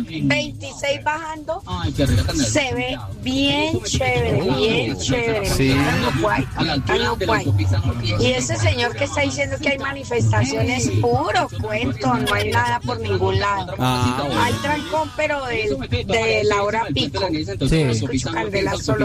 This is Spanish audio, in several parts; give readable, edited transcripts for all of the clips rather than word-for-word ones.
26 bajando, se ve bien chévere. Sí. Y ese señor que está diciendo que hay manifestaciones, puro cuento, no hay nada por ningún lado. Hay trancón, pero de la hora pico. Sí. Escucho Candela solo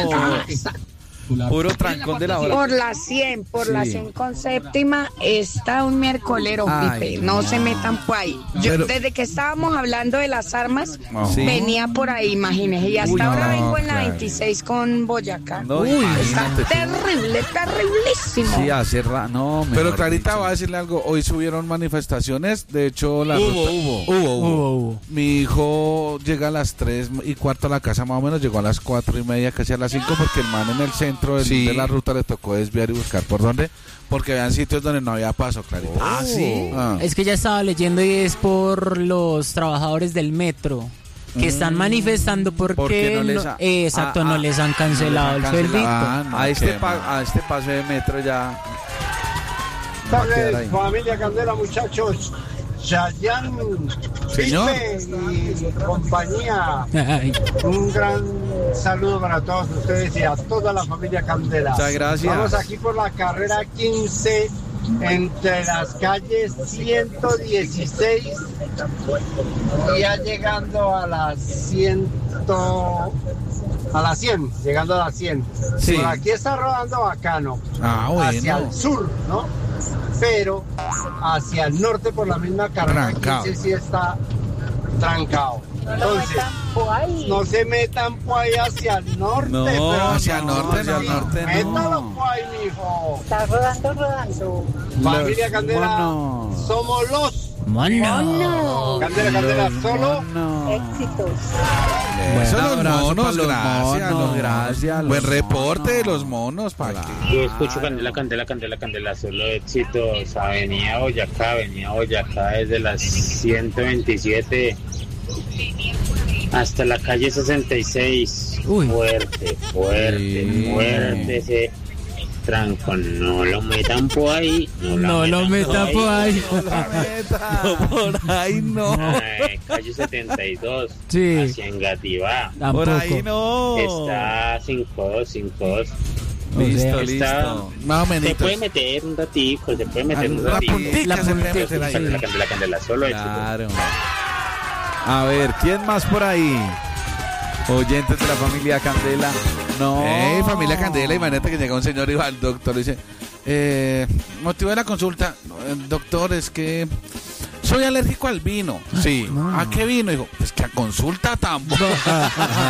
Puro trancón de la hora. Por la 100 con séptima está un miércolero, Pipe. No se metan por ahí. Yo, desde que estábamos hablando de las armas, venía por ahí, imagínese. Y hasta ahora vengo en la 26 con Boyacá. Está terriblísimo. Sí, hace no. Pero Clarita, va a decirle algo. Hoy subieron manifestaciones. De hecho, hubo. Mi hijo llega a las 3:15 a la casa, más o menos. Llegó a las 4:30, casi a las 5, porque el man en el centro de la ruta le tocó desviar y buscar por dónde, porque habían sitios donde no había paso, Clarita. ¿Sí? Es que ya estaba leyendo y es por los trabajadores del metro que están manifestando porque no les han cancelado el sueldito. A este paso de metro ya. Familia Candela, muchachos. Chayanne, señor, y compañía. Un gran saludo para todos ustedes y a toda la familia Candela. Muchas gracias. Vamos aquí por la carrera 15 entre las calles 116 y ya llegando a las 100, llegando a las 100. Sí. Por aquí está rodando bacano. Bueno. Hacia el sur, ¿no? Pero hacia el norte por la misma carrera 15 sí está trancado. Entonces, no se metan por ahí hacia el norte. No, pero hacia el norte, métalo por ahí, mijo. Está rodando. Familia Candela, somos los Mono. Candela, solo Éxitos. Son los monos, gracias. Buen reporte de los monos, para que. Yo escucho Candela, solo éxitos. Avenida Boyacá desde las 127 hasta la calle 66. Fuerte ese tranco. No lo metan por ahí. No lo metan por ahí. Por ahí no. Calle 72. Sí. Hacia Engativá. Tampoco. Por ahí no. Está 5-2. Listo. Más o menos. Se puede meter un ratico. La puntica. Candela, solo éxito. Claro. A ver, ¿quién más por ahí? Oyentes de la familia Candela. No. Familia Candela, imagínate que llega un señor y va al doctor y dice, motivo de la consulta, doctor, es que soy alérgico al vino. Sí. ¿A qué vino? Dijo, pues que a consulta tampoco.